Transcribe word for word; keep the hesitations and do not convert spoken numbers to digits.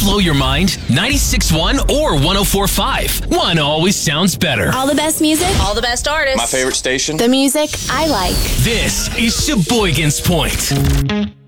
blow your mind? ninety-six point one or one oh four point five. One always sounds better. All the best music. All the best artists. My favorite station. The music I like. This is Sheboygan's Point.